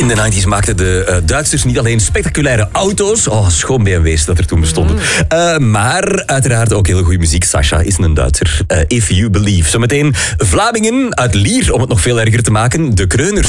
In de 90s maakten de Duitsers niet alleen spectaculaire auto's, schoon BMW's dat er toen bestonden, maar uiteraard ook hele goede muziek. Sasha is een Duitser. If You Believe. Zometeen Vlamingen uit Lier, om het nog veel erger te maken, de Kreuners.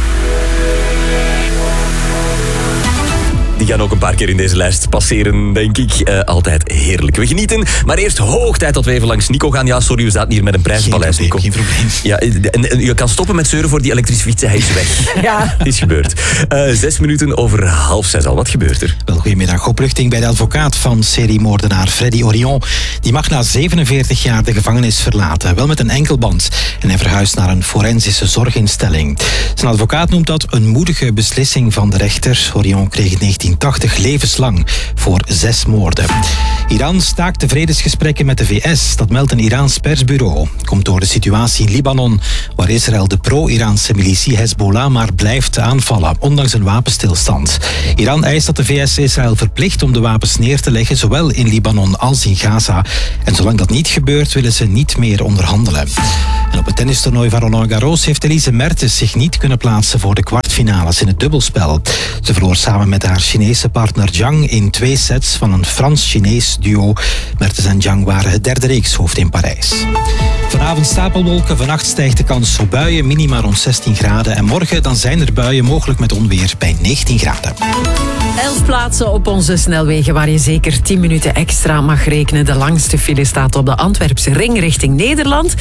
Die gaan ook een paar keer in deze lijst passeren, denk ik. Altijd heerlijk. We genieten. Maar eerst hoog tijd dat we even langs Nico gaan. Ja, sorry, we zaten hier met een prijzenpaleis, Nico. Geen probleem. Ja, en je kan stoppen met zeuren voor die elektrische fiets. Hij is weg. Ja. Het is gebeurd. 6 minuten over 5:30 al. Wat gebeurt er? Wel, goedemiddag. Opluchting bij de advocaat van seriemoordenaar Freddy Orion. Die mag na 47 jaar de gevangenis verlaten. Wel met een enkelband. En hij verhuist naar een forensische zorginstelling. Zijn advocaat noemt dat een moedige beslissing van de rechter. Orion kreeg in 1980 levenslang voor 6 moorden. Iran staakt de vredesgesprekken met de VS. Dat meldt een Iraans persbureau. Komt door de situatie in Libanon, waar Israël de pro-Iraanse militie Hezbollah maar blijft aanvallen, ondanks een wapenstilstand. Iran eist dat de VS Israël verplicht om de wapens neer te leggen, zowel in Libanon als in Gaza. En zolang dat niet gebeurt, willen ze niet meer onderhandelen. En op het tennistoernooi van Roland Garros heeft Elise Mertens zich niet kunnen plaatsen voor de kwartfinales in het dubbelspel. Ze verloor samen met haar Chinese partner Zhang in 2 sets van een Frans-Chinees duo. Mertens en Zhang waren het derde reekshoofd in Parijs. Vanavond stapelwolken, vannacht stijgt de kans op buien, minima rond 16 graden. En morgen dan zijn er buien, mogelijk met onweer, bij 19 graden. 11 plaatsen op onze snelwegen waar je zeker 10 minuten extra mag rekenen. De langste file staat op de Antwerpse ring richting Nederland.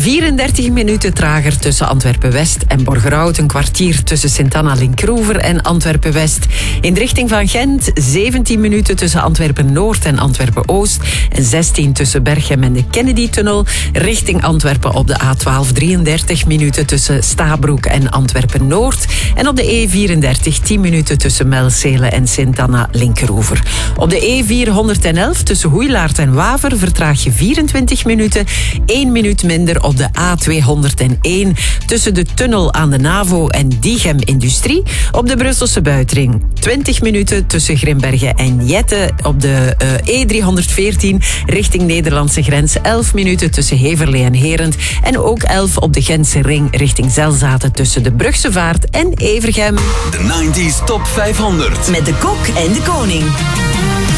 34 minuten trager tussen Antwerpen-West en Borgerhout. Een kwartier tussen Sint-Anna-Linkroever en Antwerpen-West. In de richting van Gent 17 minuten tussen Antwerpen-Noord en Antwerpen-Oost. En 16 tussen Berchem en de Kennedy-tunnel. Richting Antwerpen op de A12 33 minuten tussen Stabroek en Antwerpen-Noord. En op de E34 10 minuten tussen Melcelen en Sint-Anna-Linkeroever. Op de E411 tussen Hoeilaart en Waver vertraag je 24 minuten. 1 minuut minder op de A201 tussen de tunnel aan de NAVO en Diegem Industrie. Op de Brusselse buitenring 20 minuten tussen Grimbergen en Jette. Op de E314 richting Nederlandse grens 11 minuten tussen Heverlee en Herent. En ook 11 op de Gentse ring richting Zelzaten tussen de Brugse Vaart en Evergem. De 90s Top 500. Met de Kok en de Koning.